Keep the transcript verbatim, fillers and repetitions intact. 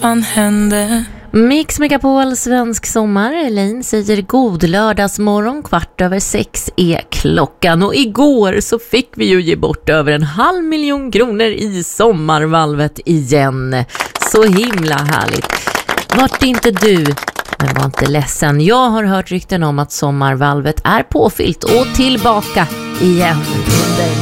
Man hände. Mix Megapol, svensk sommar. Elaine säger god lördagsmorgon, kvart över sex är klockan. Och igår så fick vi ju ge bort över en halv miljon kronor i sommarvalvet igen. Så himla härligt. Vart inte du, men var inte ledsen. Jag har hört rykten om att sommarvalvet är påfyllt och tillbaka igen under